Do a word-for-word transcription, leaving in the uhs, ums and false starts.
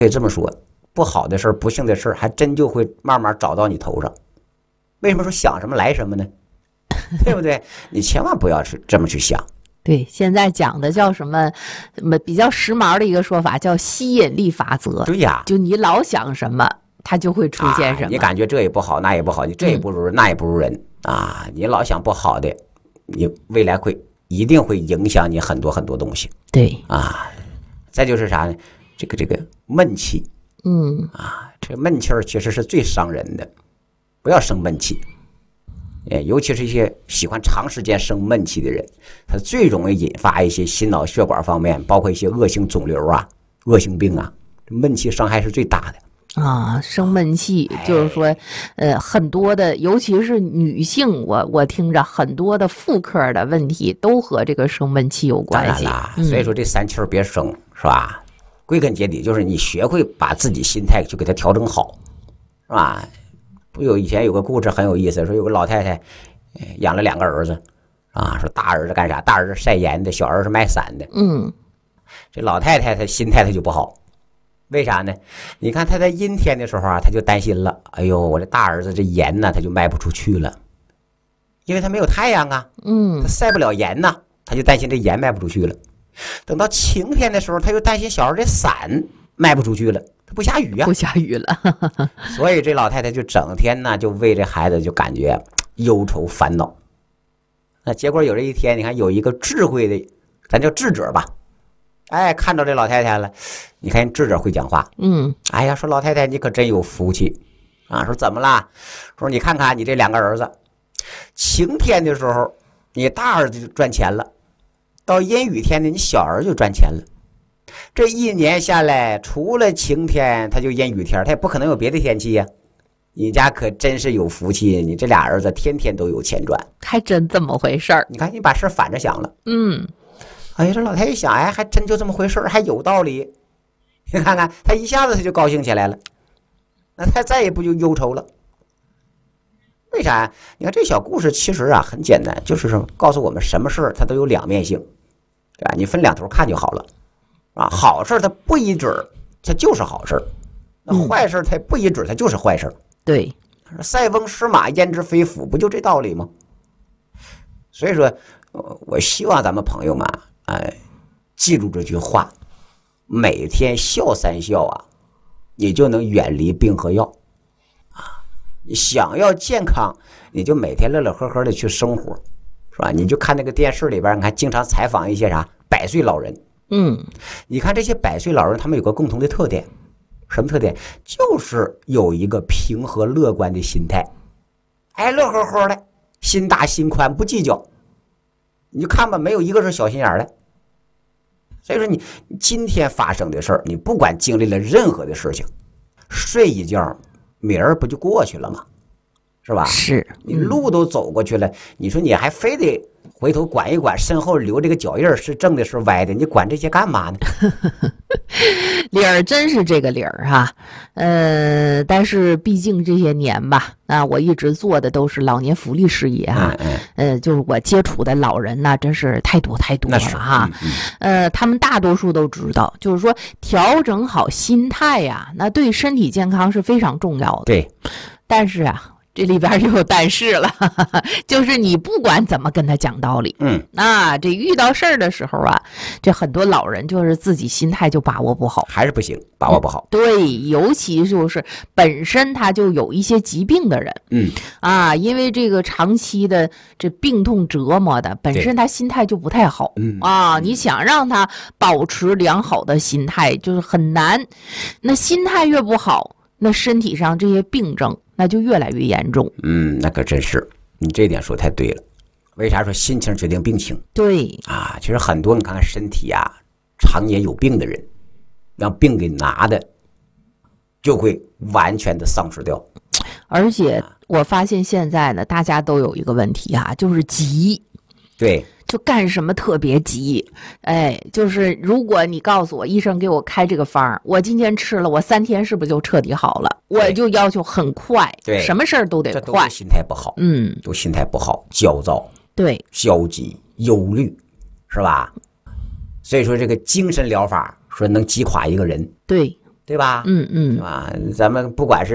可以这么说，不好的事儿、不幸的事儿，还真就会慢慢找到你头上。为什么说想什么来什么呢？对不对？你千万不要去这么去想。 对，现在讲的叫什么？比较时髦的一个说法叫吸引力法则。 对呀， 就你老想什么，它就会出现什么。 啊、你感觉这也不好，那也不好，你这也不如人，嗯、那也不如人啊！你老想不好的，你未来会一定会影响你很多很多东西。 对啊，再就是啥呢？这个这个闷气， 嗯啊，这闷气儿其实是最伤人的，不要生闷气。尤其是一些喜欢长时间生闷气的人，他最容易引发一些心脑血管方面，包括一些恶性肿瘤啊、恶性病啊，闷气伤害是最大的啊。生闷气就是说，呃，很多的，尤其是女性，我我听着很多的妇科的问题都和这个生闷气有关系。 当然啦，所以说这三气儿别生，是吧？归根结底就是你学会把自己心态就给它调整好，是吧？不有以前有个故事很有意思，说有个老太太养了两个儿子啊，说大儿子干啥？大儿子晒盐的，小儿子卖伞的。 嗯， 这老太太她心态她就不好，为啥呢？你看她在阴天的时候啊，她就担心了，哎呦，我这大儿子这盐呢，他就卖不出去了，因为他没有太阳啊， 嗯， 他晒不了盐呐，他就担心这盐卖不出去了。等到晴天的时候，他又担心小孩这伞卖不出去了。不下雨啊， 不下雨了， 所以这老太太就整天呢就为这孩子就感觉忧愁烦恼。那结果有这一天，你看有一个智慧的，咱叫智者吧，哎，看到这老太太了，你看智者会讲话， 嗯， 哎呀，说老太太你可真有福气啊，说怎么啦？说你看看你这两个儿子，晴天的时候你大儿子就赚钱了，到阴雨天呢你小儿子就赚钱了。这一年下来，除了晴天，他就阴雨天，他也不可能有别的天气呀、啊。你家可真是有福气，你这俩儿子天天都有钱赚， 还真这么回事儿。 你看，你把事反着想了， 嗯， 哎呀，这老太太一想，哎，还真就这么回事，还有道理。你看看，他一下子他就高兴起来了，那他再也不就忧愁了。为啥？你看这小故事其实啊很简单，就是说告诉我们什么事它都有两面性，对吧？你分两头看就好了。啊，好事它不一准它就是好事，那坏事它不一准它就是坏事。 对， 塞翁失马焉知非福，不就这道理吗？所以说，我希望咱们朋友们哎，记住这句话：每天笑三笑啊，你就能远离病和药啊。你想要健康，你就每天乐乐呵呵的去生活，是吧？你就看那个电视里边，你看经常采访一些啥百岁老人。 嗯， 你看这些百岁老人，他们有个共同的特点，什么特点？就是有一个平和乐观的心态，哎，乐呵呵的，心大心宽，不计较。你就看吧，没有一个是小心眼的。所以说你，你今天发生的事儿，你不管经历了任何的事情，睡一觉，明儿不就过去了吗？是吧？ 是， 你路都走过去了，你说你还非得回头管一管身后留这个脚印是正的是歪的，你管这些干嘛呢？ 理儿真是这个理儿哈，呃，但是毕竟这些年吧，啊，我一直做的都是老年福利事业哈， 嗯嗯、 呃，就是我接触的老人呢，真是太多太多了哈， 嗯嗯、 呃，他们大多数都知道，就是说调整好心态呀、啊，那对身体健康是非常重要的。 对， 但是啊。这里边就有但是了，哈哈，就是你不管怎么跟他讲道理， 嗯， 啊，这遇到事儿的时候啊，这很多老人就是自己心态就把握不好， 还是不行，把握不好。 对，尤其就是本身他就有一些疾病的人， 嗯， 啊，因为这个长期的这病痛折磨的，本身他心态就不太好， 嗯啊，你想让他保持良好的心态就是很难，那心态越不好，那身体上这些病症。那就越来越严重。 嗯，那可真是，你这点说太对了。为啥说心情决定病情？ 对啊，其实很多你看看身体啊，常年有病的人，让病给拿的，就会完全的丧失掉。 而且我发现现在呢，大家都有一个问题啊，就是急。 对。 就干什么特别急，哎，就是如果你告诉我医生给我开这个方，我今天吃了，我三天是不是就彻底好了？我就要求很快， 对， 什么事儿都得快。 这都是心态不好， 嗯， 都心态不好，焦躁， 对， 消极、忧虑，是吧？所以说这个精神疗法说能击垮一个人， 对， 对吧？ 嗯嗯是吧？咱们不管是